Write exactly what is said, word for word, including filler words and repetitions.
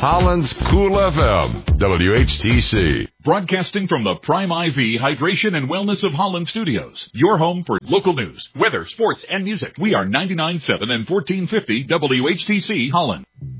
Holland's Cool F M, W H T C. Broadcasting from the Prime I V Hydration and Wellness of Holland Studios. Your home for local news, weather, sports, and music. We are ninety-nine point seven and fourteen fifty W H T C Holland.